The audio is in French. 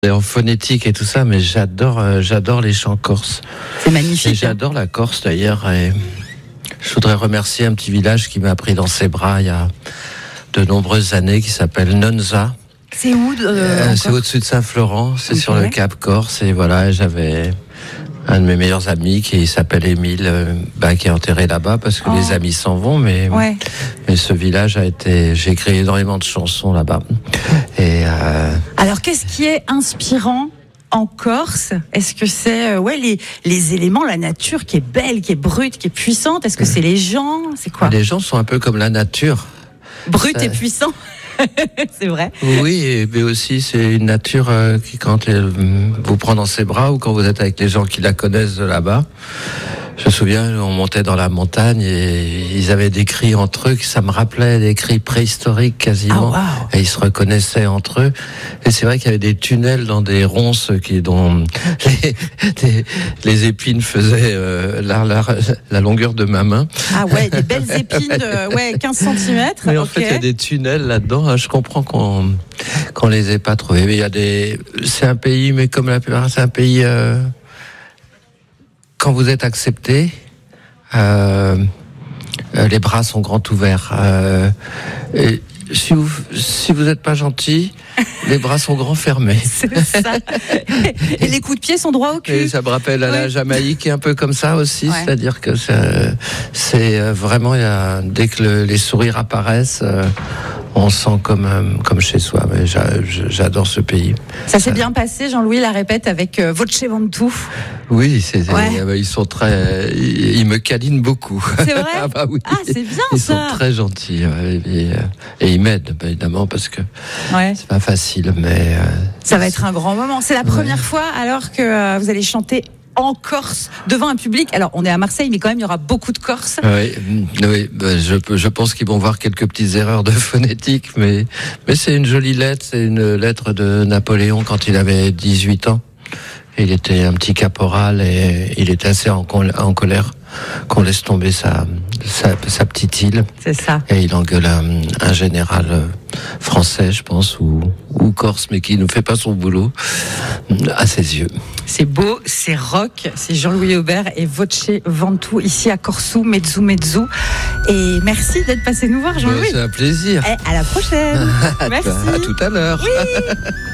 en phonétique et tout ça, mais j'adore les chants corses. C'est magnifique. Et j'adore la Corse d'ailleurs. Et je voudrais remercier un petit village qui m'a pris dans ses bras il y a de nombreuses années, qui s'appelle Nonza. C'est où C'est au-dessus de Saint-Florent, c'est sur le Cap Corse. Et voilà, j'avais un de mes meilleurs amis qui s'appelle Émile, qui est enterré là-bas parce que les amis s'en vont. Mais ce village j'ai écrit énormément de chansons là-bas. Et alors, qu'est-ce qui est inspirant en Corse? Est-ce que c'est les éléments, la nature qui est belle, qui est brute, qui est puissante? Est-ce que c'est les gens? C'est quoi? Les gens sont un peu comme la nature. Brut et puissant. C'est vrai. Oui, mais aussi c'est une nature qui, quand elle vous prend dans ses bras ou quand vous êtes avec les gens qui la connaissent de là-bas. Je me souviens, on montait dans la montagne et ils avaient des cris entre eux, ça me rappelait des cris préhistoriques quasiment. Et ils se reconnaissaient entre eux. Et c'est vrai qu'il y avait des tunnels dans des ronces dont les épines faisaient la longueur de ma main. Ah ouais, des belles épines de 15 cm. Mais en fait, il y a des tunnels là-dedans. Je comprends qu'on les ait pas trouvés. Mais c'est un pays, mais comme la plupart, c'est un pays. Quand vous êtes accepté, les bras sont grands ouverts. Et si vous n'êtes pas gentil, les bras sont grands fermés. C'est ça. Et les coups de pied sont droits au cul. Et ça me rappelle à la Jamaïque, un peu comme ça aussi. Ouais. C'est-à-dire que c'est vraiment, dès que les sourires apparaissent, on sent comme chez soi. Mais j'adore ce pays. Ça s'est bien passé, Jean-Louis la répète avec Voce Ventoux. Oui, ils sont ils me câlinent beaucoup. C'est vrai. Oui. Ah, c'est bien ils ça. Ils sont très gentils et ils m'aident évidemment parce que c'est pas facile, mais ça va être un grand moment. C'est la première fois alors que vous allez chanter en Corse devant un public. Alors on est à Marseille, mais quand même il y aura beaucoup de Corses. Oui, je pense qu'ils vont voir quelques petites erreurs de phonétique, mais c'est une jolie lettre. C'est une lettre de Napoléon quand il avait 18 ans. Il était un petit caporal et il était assez en colère qu'on laisse tomber sa petite île. C'est ça. Et il engueule un général français, je pense, ou corse, mais qui ne fait pas son boulot à ses yeux. C'est beau, c'est rock, c'est Jean-Louis Aubert et Voce Ventoux ici à Corsou, Mezzu. Et merci d'être passé nous voir, Jean-Louis. C'est un plaisir. Et à la prochaine. Merci. À tout à l'heure. Oui.